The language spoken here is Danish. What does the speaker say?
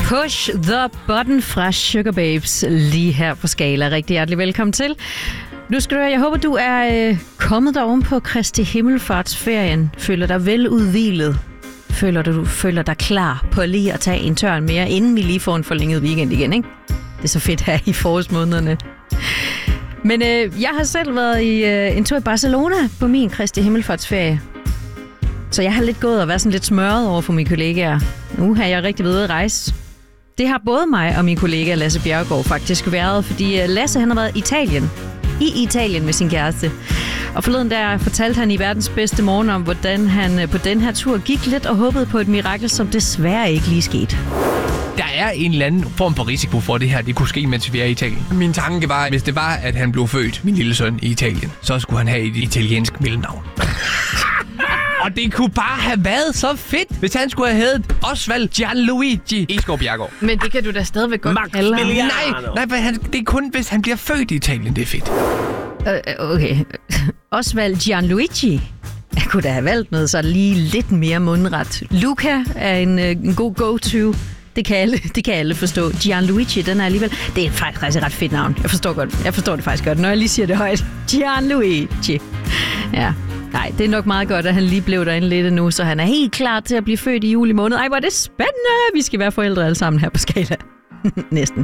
Push the button fra Sugar Babes lige her på Skala. Rigtig hjertelig velkommen til. Nu skal du høre, jeg håber, du er kommet deroven på Kristi Himmelfartsferien. Føler dig veludhvilet. Føler dig klar på lige at tage en tørn mere, inden vi lige får en forlænget weekend igen, ikke? Det er så fedt her i forårsmånederne. Men jeg har selv været i en tur i Barcelona på min Kristi Himmelfartsferie. Så jeg har lidt gået og været sådan lidt smørret over for mine kollegaer. Nu har jeg rigtig ved at rejse. Det har både mig og min kollega Lasse Bjerregaard faktisk været, fordi Lasse han har været i Italien med sin kæreste. Og forleden der fortalte han i Verdens Bedste Morgen om, hvordan han på den her tur gik lidt og håbede på et mirakel, som desværre ikke lige skete. Der er en eller anden form for risiko for, det her det kunne ske, mens vi er i Italien. Min tanke var, hvis det var, at han blev født, min lille søn, i Italien, så skulle han have et italiensk mellemnavn. Og det kunne bare have været så fedt, hvis han skulle have heddet Osvald Gianluigi Egeskov Bjerregaard. Men det kan du da stadigvæk godt kalde ham. Nej, det er kun, hvis han bliver født i Italien, det er fedt. Okay. Osvald Gianluigi. Jeg kunne da have valgt noget så lige lidt mere mundret. Luca er en god go-to. Det kan alle forstå. Gianluigi, den er alligevel... Det er faktisk et ret fedt navn. Jeg forstår det faktisk godt, når jeg lige siger det højt. Gianluigi. Ja. Nej, det er nok meget godt, at han lige blev derinde lidt nu, så han er helt klar til at blive født i juli måned. Ej, hvor er det spændende! Vi skal være forældre alle sammen her på Skala. Næsten.